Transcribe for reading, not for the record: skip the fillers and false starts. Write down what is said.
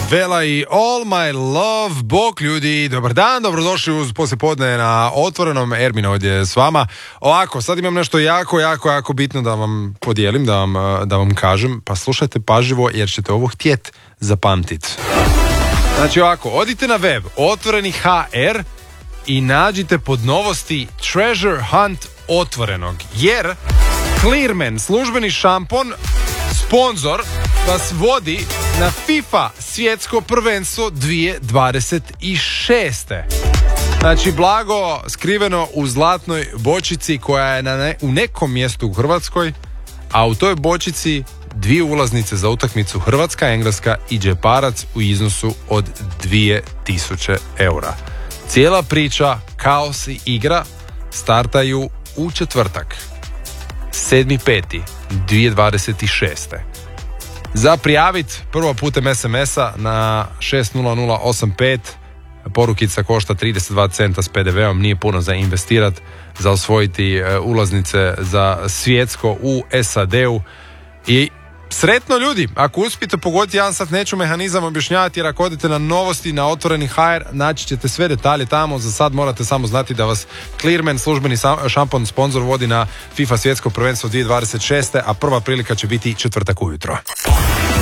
Vela i All My Love. Bog ljudi, dobar dan, dobrodošli uz poslijepodne na Otvorenom. Ermin ovdje s vama. Ovako, sad imam nešto jako bitno da vam podijelim, da vam kažem, pa slušajte pažljivo jer ćete ovo htjet zapamtiti. Znači ovako, odite na web Otvoreni.hr i nađite pod novosti Treasure Hunt Otvorenog, jer Clearman, službeni šampon, sponzor vas vodi na FIFA svjetsko prvenstvo 2026. Znači blago skriveno u zlatnoj bočici koja je u nekom mjestu u Hrvatskoj, a u toj bočici 2 ulaznice za utakmicu Hrvatska-Engleska i džeparac u iznosu od 2000 eura. Cijela priča, kaos i igra startaju u četvrtak, 7.5.2026. Za prijavit prvo putem SMS-a na 60085, porukica košta 32 centa s PDV-om, nije puno za investirat, za osvojiti ulaznice za svjetsko u SAD-u. I sretno ljudi, ako uspijete pogoditi, ja sad neću mehanizam objašnjavati, jer ako odete na novosti na Otvoreni.hr naći ćete sve detalje tamo. Za sad morate samo znati da vas Clearman, službeni šampon sponsor, vodi na FIFA svjetsko prvenstvo 2026. a prva prilika će biti četvrtak ujutro.